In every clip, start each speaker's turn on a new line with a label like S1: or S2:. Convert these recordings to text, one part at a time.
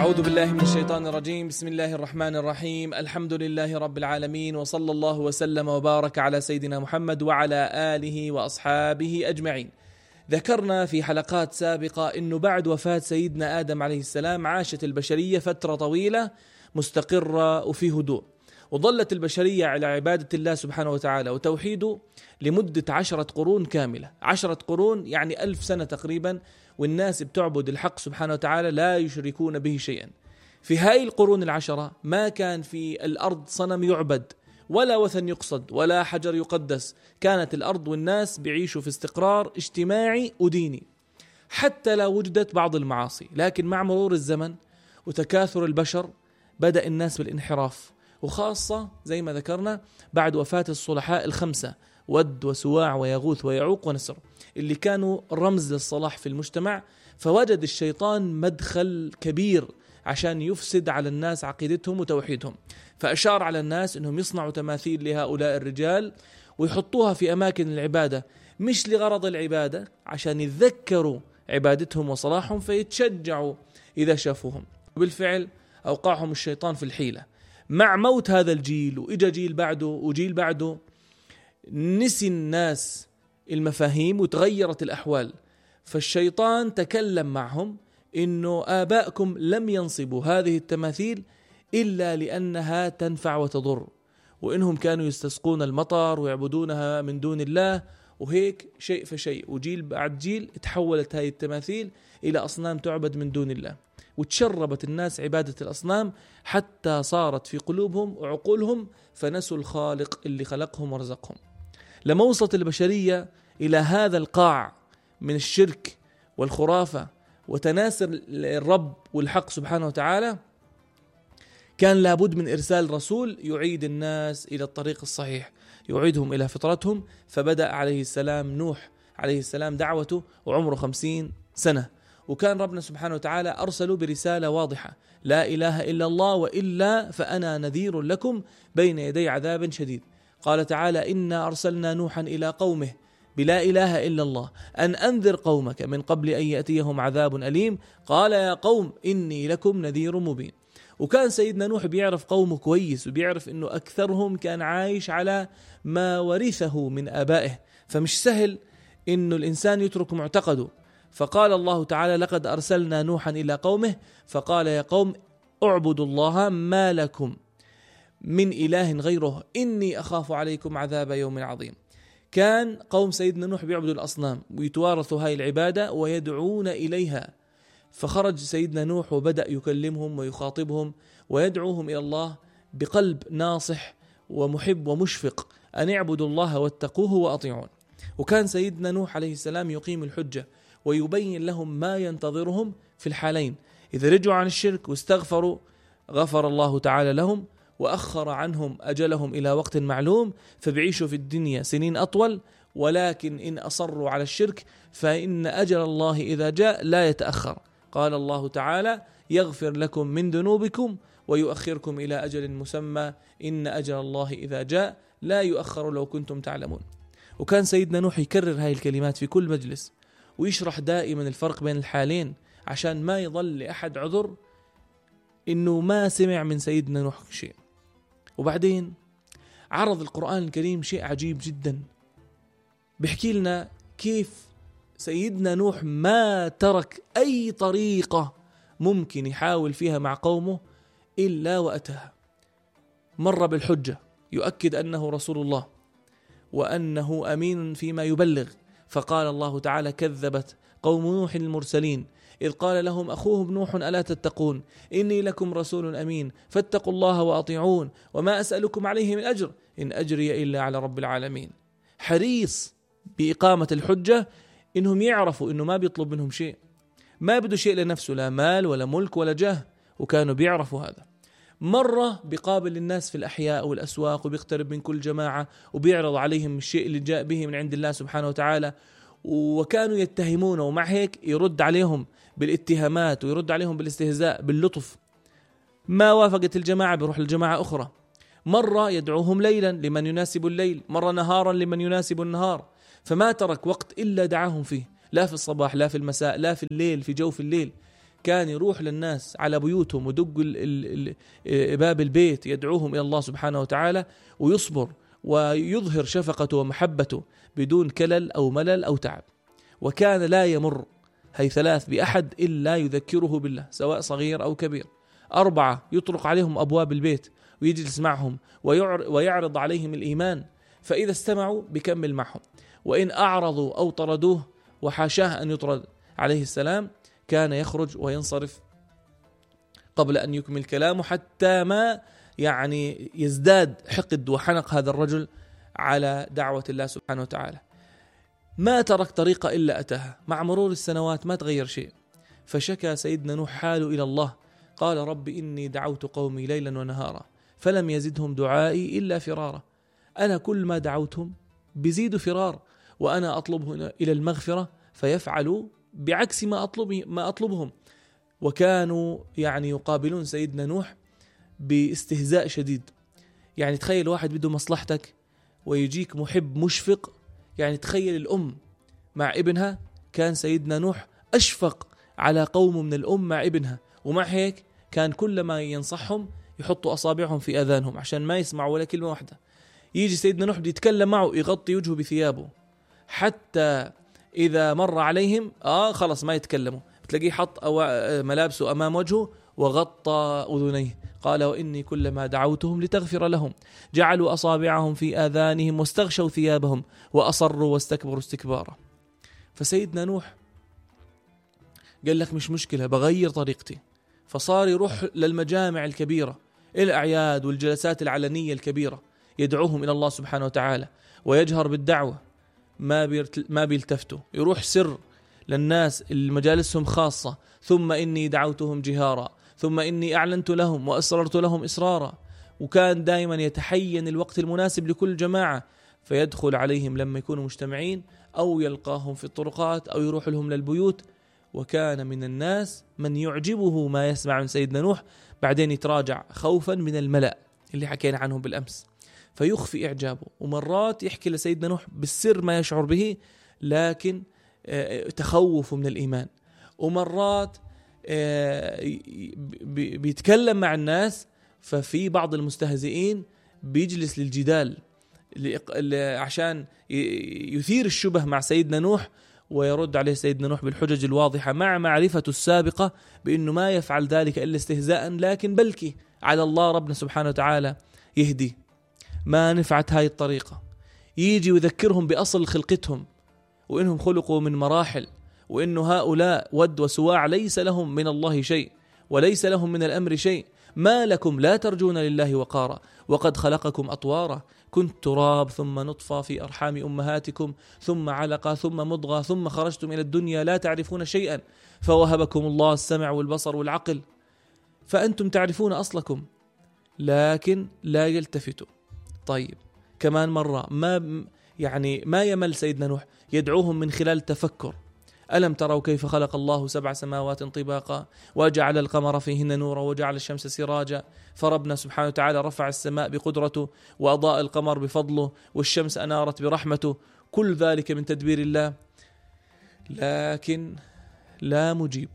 S1: أعوذ بالله من الشيطان الرجيم. بسم الله الرحمن الرحيم. الحمد لله رب العالمين، وصلى الله وسلم وبارك على سيدنا محمد وعلى آله وأصحابه أجمعين. ذكرنا في حلقات سابقة أنه بعد وفاة سيدنا آدم عليه السلام عاشت البشرية فترة طويلة مستقرة وفي هدوء، وظلت البشرية على عبادة الله سبحانه وتعالى وتوحيده لمدة 10 قرون كاملة. 10 قرون يعني 1000 سنة تقريبا، والناس بتعبد الحق سبحانه وتعالى لا يشركون به شيئا. في هاي القرون 10 ما كان في الأرض صنم يعبد ولا وثن يقصد ولا حجر يقدس، كانت الأرض والناس بيعيشوا في استقرار اجتماعي وديني، حتى لا وجدت بعض المعاصي. لكن مع مرور الزمن وتكاثر البشر بدأ الناس بالانحراف، وخاصة زي ما ذكرنا بعد وفاة الصلحاء 5 ود وسواع ويغوث ويعوق ونسر اللي كانوا رمز للصلاح في المجتمع. فوجد الشيطان مدخل كبير عشان يفسد على الناس عقيدتهم وتوحيدهم، فأشار على الناس أنهم يصنعوا تماثيل لهؤلاء الرجال ويحطوها في أماكن العبادة، مش لغرض العبادة، عشان يتذكروا عبادتهم وصلاحهم فيتشجعوا إذا شافوهم. وبالفعل أوقعهم الشيطان في الحيلة. مع موت هذا الجيل وإجا جيل بعده وجيل بعده، نسي الناس المفاهيم وتغيرت الأحوال، فالشيطان تكلم معهم إنه آباءكم لم ينصبوا هذه التماثيل إلا لأنها تنفع وتضر، وإنهم كانوا يستسقون المطر ويعبدونها من دون الله. وهيك شيء فشيء وجيل بعد جيل تحولت هذه التماثيل إلى أصنام تعبد من دون الله، وتشربت الناس عبادة الأصنام حتى صارت في قلوبهم وعقولهم فنسوا الخالق اللي خلقهم ورزقهم. لما وصلت البشرية إلى هذا القاع من الشرك والخرافة وتناسر الرب والحق سبحانه وتعالى، كان لابد من إرسال رسول يعيد الناس إلى الطريق الصحيح، يعيدهم إلى فطرتهم. فبدأ عليه السلام نوح عليه السلام دعوته وعمره 50 سنة، وكان ربنا سبحانه وتعالى أرسله برسالة واضحة: لا إله إلا الله، وإلا فأنا نذير لكم بين يدي عذاب شديد. قال تعالى: إنا أرسلنا نوحا إلى قومه بلا إله إلا الله أن أنذر قومك من قبل أن يأتيهم عذاب أليم. قال يا قوم إني لكم نذير مبين. وكان سيدنا نوح بيعرف قومه كويس، وبيعرف أنه أكثرهم كان عايش على ما ورثه من آبائه، فمش سهل أنه الإنسان يترك معتقده. فقال الله تعالى: لقد أرسلنا نوحا إلى قومه فقال يا قوم اعبدوا الله ما لكم من إله غيره إني أخاف عليكم عذاب يوم عظيم. كان قوم سيدنا نوح بيعبدوا الأصنام ويتوارثوا هاي العبادة ويدعون إليها، فخرج سيدنا نوح وبدأ يكلمهم ويخاطبهم ويدعوهم إلى الله بقلب ناصح ومحب ومشفق أن يعبدوا الله واتقوه وأطيعون. وكان سيدنا نوح عليه السلام يقيم الحجة ويبين لهم ما ينتظرهم في الحالين: إذا رجعوا عن الشرك واستغفروا غفر الله تعالى لهم وأخر عنهم أجلهم إلى وقت معلوم، فبيعيشوا في الدنيا سنين أطول، ولكن إن أصروا على الشرك فإن أجل الله إذا جاء لا يتأخر. قال الله تعالى: يغفر لكم من ذنوبكم ويؤخركم إلى أجل مسمى إن أجل الله إذا جاء لا يؤخر لو كنتم تعلمون. وكان سيدنا نوح يكرر هاي الكلمات في كل مجلس ويشرح دائما الفرق بين الحالين عشان ما يظل لأحد عذر إنه ما سمع من سيدنا نوح شيء. وبعدين عرض القرآن الكريم شيء عجيب جدا، بيحكي لنا كيف سيدنا نوح ما ترك أي طريقة ممكن يحاول فيها مع قومه إلا وأتاها. مر بالحجة يؤكد أنه رسول الله وأنه أمين فيما يبلغ، فقال الله تعالى: كذبت قوم نوح المرسلين إذ قال لهم أخوهم نوح ألا تتقون إني لكم رسول أمين فاتقوا الله وأطيعون وما أسألكم عليه من أجر إن أجري إلا على رب العالمين. حريص بإقامة الحجة إنهم يعرفوا إنه ما بيطلب منهم شيء، ما بده شيء لنفسه، لا مال ولا ملك ولا جاه، وكانوا بيعرفوا هذا. مرة بيقابل الناس في الأحياء والأسواق وبيقترب من كل جماعة وبيعرض عليهم الشيء اللي جاء به من عند الله سبحانه وتعالى، وكانوا يتهمونه، ومع هيك يرد عليهم بالاتهامات ويرد عليهم بالاستهزاء باللطف. ما وافقت الجماعة بيروح للجماعة أخرى. مرة يدعوهم ليلا لمن يناسب الليل، مرة نهارا لمن يناسب النهار، فما ترك وقت إلا دعاهم فيه، لا في الصباح لا في المساء لا في الليل في جوف الليل. كان يروح للناس على بيوتهم ودق باب البيت يدعوهم إلى الله سبحانه وتعالى، ويصبر ويظهر شفقته ومحبته بدون كلل أو ملل أو تعب. وكان لا يمر هي 3 بأحد إلا يذكره بالله، سواء صغير أو كبير. 4 يطرق عليهم أبواب البيت ويجلس معهم ويعرض عليهم الإيمان، فإذا استمعوا بكمل معهم، وإن أعرضوا أو طردوه وحاشاه أن يطرد عليه السلام كان يخرج وينصرف قبل أن يكمل كلامه، حتى ما يعني يزداد حقد وحنق هذا الرجل على دعوة الله سبحانه وتعالى. ما ترك طريقة إلا أتاها. مع مرور السنوات ما تغير شيء، فشكى سيدنا نوح حاله إلى الله، قال رب إني دعوت قومي ليلا ونهارا فلم يزدهم دعائي إلا فرارا. أنا كل ما دعوتهم بيزيدوا فرار، وأنا أطلبهم إلى المغفرة فيفعلوا بعكس ما أطلبهم. وكانوا يعني يقابلون سيدنا نوح باستهزاء شديد. يعني تخيل واحد بده مصلحتك ويجيك محب مشفق، يعني تخيل الأم مع ابنها، كان سيدنا نوح أشفق على قومه من الأم مع ابنها، ومع هيك كان كلما ينصحهم يحطوا أصابعهم في آذانهم عشان ما يسمعوا ولا كلمة واحدة. يجي سيدنا نوح بده يتكلم معه يغطي وجهه بثيابه، حتى إذا مر عليهم خلص ما يتكلموا، بتلاقيه حط ملابسه أمام وجهه وغطى أذنيه. قال وإني كلما دعوتهم لتغفر لهم جعلوا أصابعهم في آذانهم واستغشوا ثيابهم وأصروا واستكبروا استكبارا. فسيدنا نوح قال لك مش مشكلة، بغير طريقتي. فصار يروح للمجامع الكبيرة، الأعياد والجلسات العلنية الكبيرة، يدعوهم إلى الله سبحانه وتعالى ويجهر بالدعوة، ما بيلتفتوا. يروح سر للناس اللي مجالسهم خاصة، ثم إني دعوتهم جهارا ثم إني أعلنت لهم وأسررت لهم إسرارا. وكان دائما يتحين الوقت المناسب لكل جماعة فيدخل عليهم لما يكونوا مجتمعين، أو يلقاهم في الطرقات، أو يروح لهم للبيوت. وكان من الناس من يعجبه ما يسمع من سيدنا نوح، بعدين يتراجع خوفا من الملأ اللي حكينا عنهم بالأمس فيخفي إعجابه. ومرات يحكي لسيدنا نوح بالسر ما يشعر به لكن تخوف من الإيمان، ومرات بيتكلم مع الناس ففي بعض المستهزئين بيجلس للجدال عشان يثير الشبه مع سيدنا نوح، ويرد عليه سيدنا نوح بالحجج الواضحة مع معرفته السابقة بأنه ما يفعل ذلك إلا استهزاء، لكن بلكي على الله ربنا سبحانه وتعالى يهدي. ما نفعت هاي الطريقة. يجي ويذكرهم بأصل خلقتهم وإنهم خلقوا من مراحل، وإنه هؤلاء ود وسواع ليس لهم من الله شيء وليس لهم من الأمر شيء. ما لكم لا ترجون لله وقارا وقد خلقكم أطوارا كنت تراب ثم نطفة في أرحام أمهاتكم ثم علقة ثم مضغة ثم خرجتم إلى الدنيا لا تعرفون شيئا فوهبكم الله السمع والبصر والعقل فأنتم تعرفون أصلكم لكن لا يلتفتوا. طيب كمان مرة ما يمل سيدنا نوح يدعوهم من خلال تفكر. ألم تروا كيف خلق الله 7 سماوات طباقا وجعل القمر فيهن نورا وجعل الشمس سراجا. فربنا سبحانه وتعالى رفع السماء بقدرته وأضاء القمر بفضله والشمس أنارت برحمته، كل ذلك من تدبير الله. لكن لا مجيب.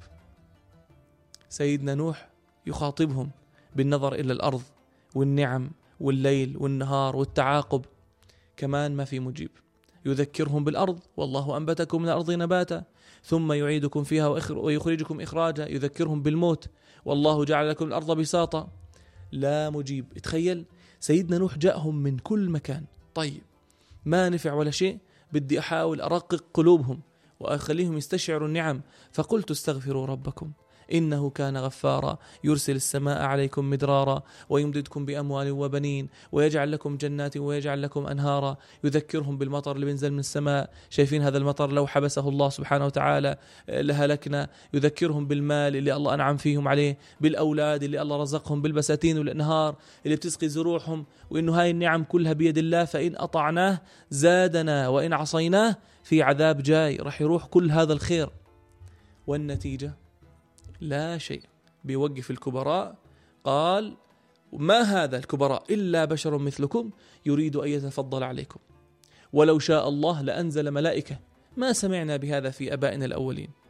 S1: سيدنا نوح يخاطبهم بالنظر إلى الأرض والنعم والليل والنهار والتعاقب، كمان ما في مجيب. يذكرهم بالأرض والله أنبتكم من الأرض نباتا ثم يعيدكم فيها ويخرجكم إخراجا. يذكرهم بالموت والله جعل لكم الأرض بساطا، لا مجيب. تخيل سيدنا نوح جاءهم من كل مكان. طيب ما نفع ولا شيء، بدي أحاول أرقق قلوبهم وأخليهم يستشعروا النعم. فقلت استغفروا ربكم إنه كان غفارا يرسل السماء عليكم مدرارا ويمددكم بأموال وبنين ويجعل لكم جنات ويجعل لكم أنهارا. يذكرهم بالمطر اللي بينزل من السماء، شايفين هذا المطر لو حبسه الله سبحانه وتعالى لهلكنا. يذكرهم بالمال اللي الله أنعم فيهم عليه، بالأولاد اللي الله رزقهم، بالبساتين والأنهار اللي بتسقي زروعهم، وإنه هاي النعم كلها بيد الله، فإن أطعناه زادنا وإن عصيناه في عذاب جاي، رح يروح كل هذا الخير. والنتيجة لا شيء. بيوقف الكبراء قال ما هذا الكبراء إلا بشر مثلكم يريد أن يتفضل عليكم ولو شاء الله لأنزل ملائكة ما سمعنا بهذا في أبائنا الأولين.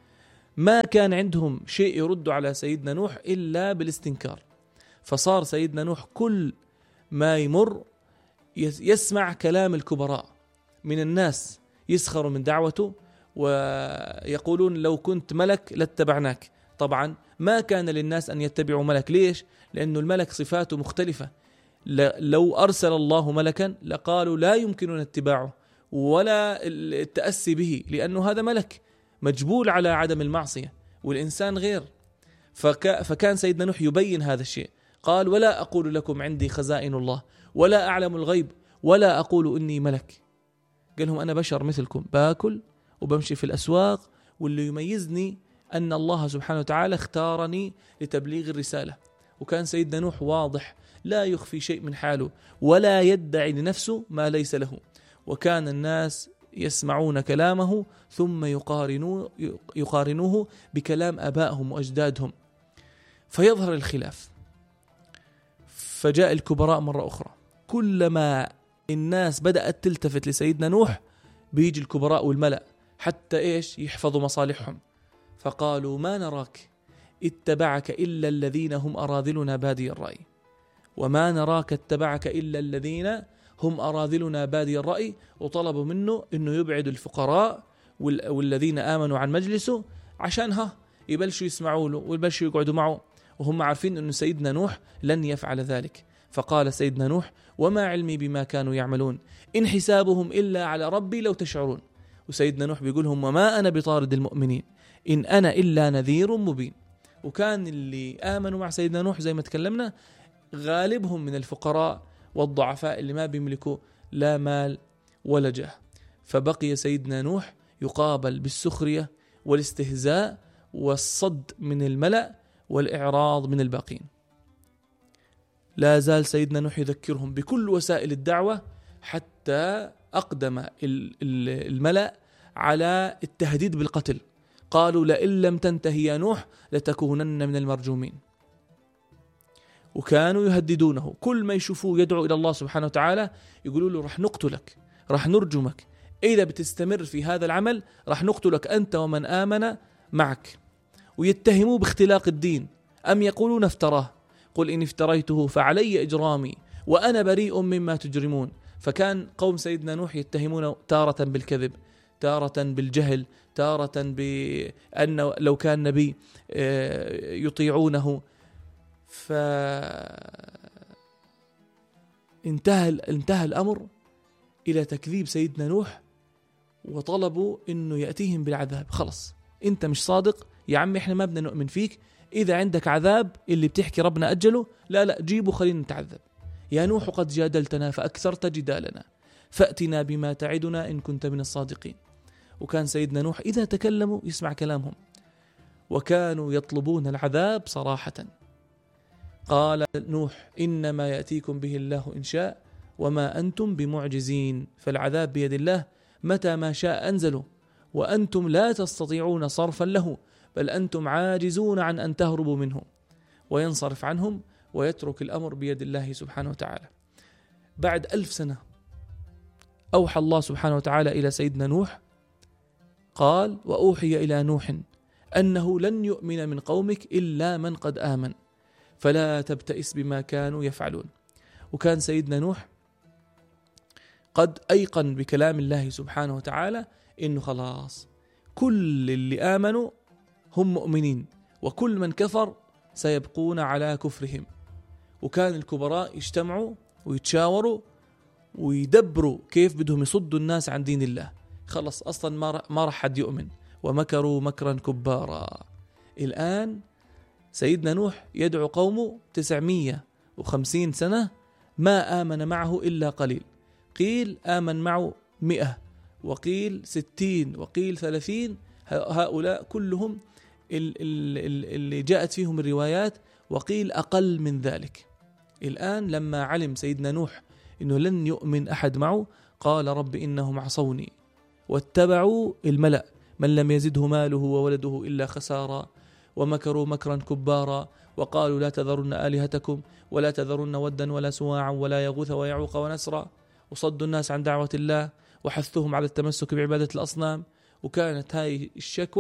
S1: ما كان عندهم شيء يرد على سيدنا نوح إلا بالاستنكار. فصار سيدنا نوح كل ما يمر يسمع كلام الكبراء من الناس، يسخروا من دعوته ويقولون لو كنت ملك لاتبعناك. طبعا ما كان للناس أن يتبعوا ملك. ليش؟ لأنه الملك صفاته مختلفة. لو أرسل الله ملكا لقالوا لا يمكننا اتباعه ولا التأسي به، لأنه هذا ملك مجبول على عدم المعصية والإنسان غير. فكان سيدنا نوح يبين هذا الشيء. قال ولا أقول لكم عندي خزائن الله ولا أعلم الغيب ولا أقول إني ملك. قال لهم أنا بشر مثلكم، باكل وبمشي في الأسواق، واللي يميزني أن الله سبحانه وتعالى اختارني لتبليغ الرسالة. وكان سيدنا نوح واضح، لا يخفي شيء من حاله ولا يدعي لنفسه ما ليس له. وكان الناس يسمعون كلامه ثم يقارنوه بكلام آبائهم وأجدادهم فيظهر الخلاف. فجاء الكبراء مرة أخرى، كلما الناس بدأت تلتفت لسيدنا نوح بيجي الكبراء والملأ حتى يحفظوا مصالحهم. فقالوا ما نراك اتبعك إلا الذين هم أراذلنا بادي الرأي، وما نراك اتبعك إلا الذين هم أراذلنا بادي الرأي. وطلبوا منه أنه يبعد الفقراء والذين آمنوا عن مجلسه عشان يبلشوا يسمعوا له ويبلشوا يقعدوا معه، وهم عارفين أن سيدنا نوح لن يفعل ذلك. فقال سيدنا نوح وما علمي بما كانوا يعملون إن حسابهم إلا على ربي لو تشعرون. وسيدنا نوح بيقولهم وما أنا بطارد المؤمنين إن أنا إلا نذير مبين. وكان اللي آمنوا مع سيدنا نوح زي ما تكلمنا غالبهم من الفقراء والضعفاء اللي ما بيملكوا لا مال ولا جاه. فبقي سيدنا نوح يقابل بالسخرية والاستهزاء والصد من الملأ والإعراض من الباقين. لا زال سيدنا نوح يذكرهم بكل وسائل الدعوة حتى أقدم الملأ على التهديد بالقتل. قالوا لئن لم تنتهي يا نوح لتكونن من المرجومين. وكانوا يهددونه، كل ما يشوفوه يدعو إلى الله سبحانه وتعالى يقولوا له رح نقتلك، رح نرجمك، إذا بتستمر في هذا العمل رح نقتلك أنت ومن آمن معك. ويتهموه باختلاق الدين، أم يقولون افتراه قل إن افتريته فعلي إجرامي وأنا بريء مما تجرمون. فكان قوم سيدنا نوح يتهمون تارة بالكذب، تارة بالجهل، تارة بأنه لو كان نبي يطيعونه. انتهى الأمر إلى تكذيب سيدنا نوح، وطلبوا إنه يأتيهم بالعذاب. خلص أنت مش صادق يا عم، إحنا ما بدنا نؤمن فيك، إذا عندك عذاب اللي بتحكي ربنا أجله، لا جيبه خلينا نتعذب. يا نوح قد جادلتنا فأكثرت جدالنا فأتنا بما تعدنا إن كنت من الصادقين. وكان سيدنا نوح إذا تكلموا يسمع كلامهم، وكانوا يطلبون العذاب صراحة. قال نوح إنما يأتيكم به الله إن شاء وما أنتم بمعجزين، فالعذاب بيد الله متى ما شاء أنزله وأنتم لا تستطيعون صرفا له، بل أنتم عاجزون عن أن تهربوا منه. وينصرف عنهم ويترك الأمر بيد الله سبحانه وتعالى. بعد 1000 سنة أوحى الله سبحانه وتعالى إلى سيدنا نوح، قال وأوحي إلى نوح أنه لن يؤمن من قومك إلا من قد آمن فلا تبتئس بما كانوا يفعلون. وكان سيدنا نوح قد أيقن بكلام الله سبحانه وتعالى إنه خلاص كل اللي آمنوا هم مؤمنين وكل من كفر سيبقون على كفرهم. وكان الكبراء يجتمعوا ويتشاوروا ويدبروا كيف بدهم يصدوا الناس عن دين الله. خلص أصلا ما راح حد يؤمن، ومكروا مكرا كبارا. الآن سيدنا نوح يدعو قومه 950 سنة ما آمن معه إلا قليل، قيل آمن معه 100 وقيل 60 وقيل 30. هؤلاء كلهم اللي جاءت فيهم الروايات، وقيل أقل من ذلك. الآن لما علم سيدنا نوح إنه لن يؤمن أحد معه، قال رب إنهم عصوني واتبعوا الملأ من لم يزده ماله وولده إلا خسارا ومكروا مكرا كبارا وقالوا لا تذرن آلهتكم ولا تذرن ودا ولا سواعا ولا يغوث ويعوق ونسرا، وصدوا الناس عن دعوة الله وحثهم على التمسك بعبادة الأصنام. وكانت هاي الشكوى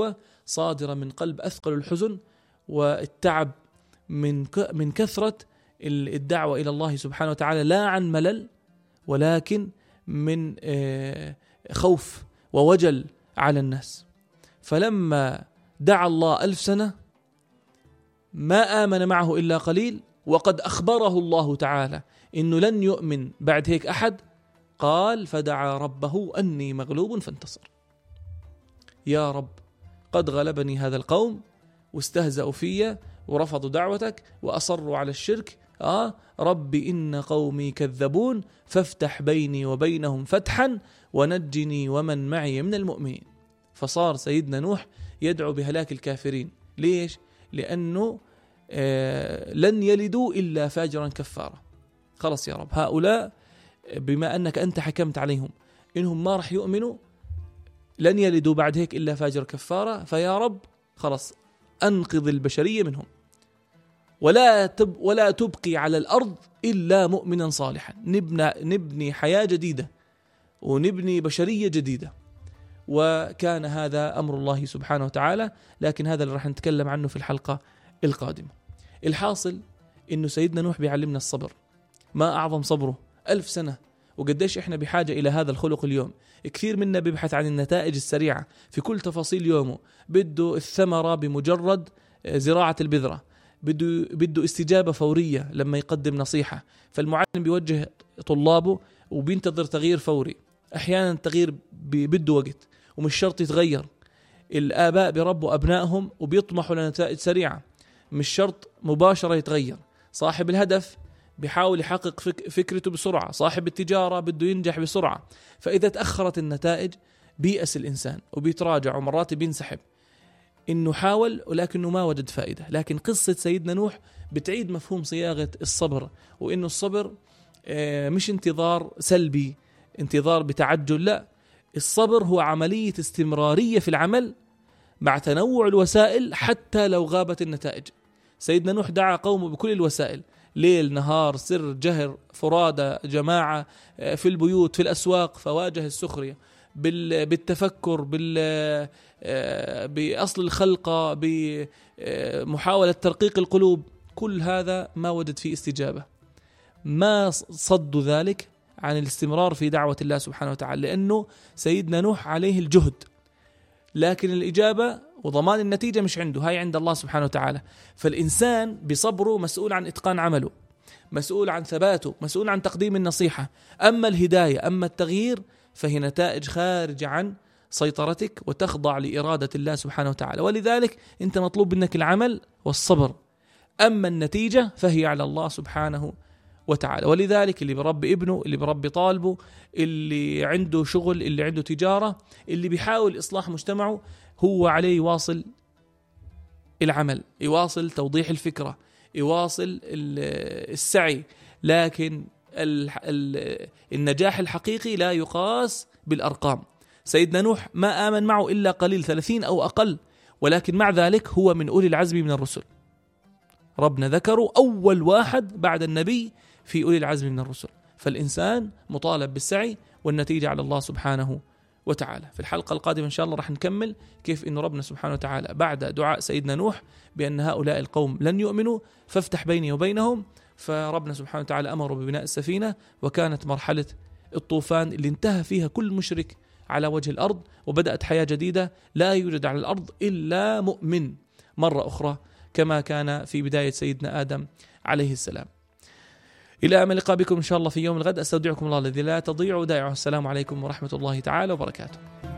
S1: صادرة من قلب أثقل الحزن والتعب من كثرة الدعوة إلى الله سبحانه وتعالى، لا عن ملل ولكن من خوف ووجل على الناس. فلما دعا الله 1000 سنة ما آمن معه إلا قليل، وقد أخبره الله تعالى إنه لن يؤمن بعد هيك أحد، قال فدعا ربه أني مغلوب فانتصر. يا رب قد غلبني هذا القوم واستهزأوا في ورفضوا دعوتك وأصروا على الشرك، ربي إن قومي كذبون فافتح بيني وبينهم فتحا ونجني ومن معي من المؤمنين. فصار سيدنا نوح يدعو بهلاك الكافرين. ليش؟ لأنه لن يلدوا إلا فاجرا كفارا. خلص يا رب هؤلاء بما أنك أنت حكمت عليهم إنهم ما رح يؤمنوا، لن يلدوا بعد هيك إلا فاجر كفارا، فيا رب خلص أنقذ البشرية منهم، ولا تبقي على الأرض إلا مؤمنا صالحا. نبني حياة جديدة ونبني بشرية جديدة. وكان هذا أمر الله سبحانه وتعالى، لكن هذا اللي رح نتكلم عنه في الحلقة القادمة. الحاصل إنه سيدنا نوح بيعلمنا الصبر. ما أعظم صبره 1000 سنة، وقديش إحنا بحاجة إلى هذا الخلق اليوم. كثير منا بيبحث عن النتائج السريعة في كل تفاصيل يومه، بده الثمرة بمجرد زراعة البذرة، بده استجابة فورية لما يقدم نصيحة. فالمعلم بيوجه طلابه وبينتظر تغيير فوري. أحيانا التغيير بده وقت ومش شرط يتغير. الآباء بيربوا أبنائهم وبيطمحوا لنتائج سريعة، مش شرط مباشرة يتغير. صاحب الهدف بيحاول يحقق فكرته بسرعة، صاحب التجارة بده ينجح بسرعة. فإذا تأخرت النتائج بيأس الإنسان وبيتراجع ومرات بينسحب. إنه حاول ولكنه ما وجد فائدة. لكن قصة سيدنا نوح بتعيد مفهوم صياغة الصبر، وإنه الصبر مش انتظار سلبي، انتظار بتعجل، لا. الصبر هو عملية استمرارية في العمل مع تنوع الوسائل حتى لو غابت النتائج. سيدنا نوح دعا قومه بكل الوسائل، ليل نهار، سر جهر، فرادى جماعة، في البيوت، في الأسواق، فواجه السخرية بالتفكر، بأصل الخلقة، بمحاولة ترقيق القلوب. كل هذا ما وجد فيه استجابة. ما صد ذلك عن الاستمرار في دعوة الله سبحانه وتعالى، لأنه سيدنا نوح عليه الجهد، لكن الإجابة وضمان النتيجة مش عنده، هاي عند الله سبحانه وتعالى. فالإنسان بصبره مسؤول عن إتقان عمله، مسؤول عن ثباته، مسؤول عن تقديم النصيحة. أما الهداية، أما التغيير، فهي نتائج خارجة عن سيطرتك وتخضع لإرادة الله سبحانه وتعالى. ولذلك أنت مطلوب منك العمل والصبر، أما النتيجة فهي على الله سبحانه وتعالى. ولذلك اللي بربي ابنه، اللي بربي طالبه، اللي عنده شغل، اللي عنده تجارة، اللي بيحاول إصلاح مجتمعه، هو عليه يواصل العمل، يواصل توضيح الفكرة، يواصل السعي. لكن النجاح الحقيقي لا يقاس بالأرقام. سيدنا نوح ما آمن معه إلا قليل، 30 أو أقل، ولكن مع ذلك هو من أولي العزم من الرسل. ربنا ذكره أول واحد بعد النبي في أولي العزم من الرسل. فالإنسان مطالب بالسعي والنتيجة على الله سبحانه وتعالى. في الحلقة القادمة إن شاء الله رح نكمل كيف إنه ربنا سبحانه وتعالى بعد دعاء سيدنا نوح بأن هؤلاء القوم لن يؤمنوا فافتح بيني وبينهم، فربنا سبحانه وتعالى أمره ببناء السفينة، وكانت مرحلة الطوفان اللي انتهى فيها كل مشرك على وجه الأرض، وبدأت حياة جديدة لا يوجد على الأرض إلا مؤمن مرة أخرى، كما كان في بداية سيدنا آدم عليه السلام. إلى أمل لقاء بكم إن شاء الله في يوم الغد. أستودعكم الله الذي لا تضيع ودائعه. السلام عليكم ورحمة الله تعالى وبركاته.